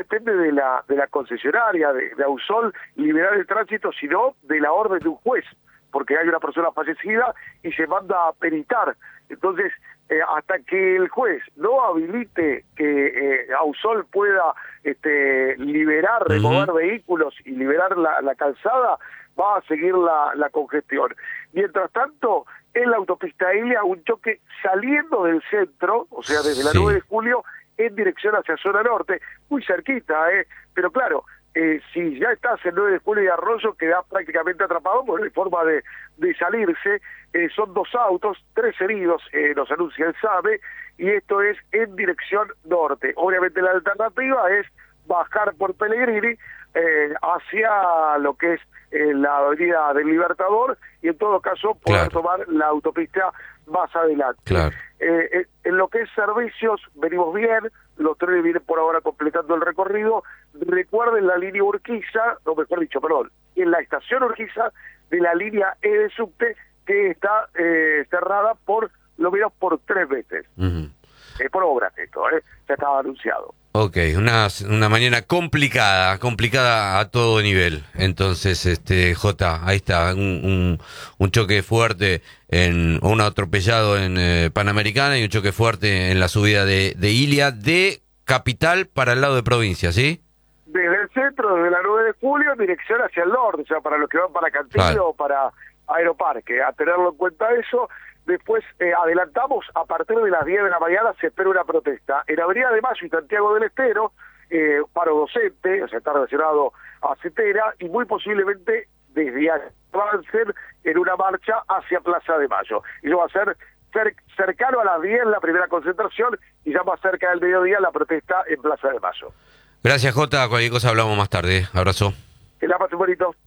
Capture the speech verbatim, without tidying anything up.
depende de la de la concesionaria, de, de Ausol, liberar el tránsito, sino de la orden de un juez, porque hay una persona fallecida y se manda a peritar. Entonces, eh, hasta que el juez no habilite que eh, Ausol pueda este, liberar, remover uh-huh. vehículos y liberar la, la calzada, va a seguir la, la congestión. Mientras tanto, en la autopista Ilia, un choque saliendo del centro, o sea, desde la sí. nueve de julio, en dirección hacia zona norte, muy cerquita, ¿eh? Pero claro, eh, si ya estás en nueve de julio y Arroyo, quedás prácticamente atrapado, porque no hay forma de, de salirse. Eh, son dos autos, tres heridos, eh, nos anuncia el SAME, y esto es en dirección norte. Obviamente la alternativa es bajar por Pellegrini eh, hacia lo que es eh, la avenida del Libertador, y en todo caso poder claro. tomar la autopista más adelante. Claro. Eh, eh, en lo que es servicios, venimos bien, los trenes vienen por ahora completando el recorrido. Recuerden la línea Urquiza, no mejor dicho, perdón, en la estación Urquiza de la línea E de subte, que está eh, cerrada por lo menos por tres veces. Uh-huh. Eh, por obras esto, eh, ya estaba anunciado. Ok, una, una mañana complicada, complicada a todo nivel. Entonces, este Jota, ahí está, un, un, un choque fuerte, en un atropellado en eh, Panamericana y un choque fuerte en la subida de, de Ilia, de capital para el lado de provincia, ¿sí? Desde el centro, desde la nueve de julio, en dirección hacia el norte, o sea, para los que van para Cantillo vale. o para Aeroparque, a tenerlo en cuenta eso. Después eh, adelantamos, a partir de las diez de la mañana se espera una protesta. En Avenida de Mayo y Santiago del Estero, eh, paro docente, o sea, está relacionado a Cetera, y muy posiblemente desde allá avancen en una marcha hacia Plaza de Mayo. Y eso va a ser cer cercano a las diez la primera concentración, y ya más cerca del mediodía la protesta en Plaza de Mayo. Gracias, Jota. Cualquier cosa hablamos más tarde. Abrazo. Que la pasen bonito.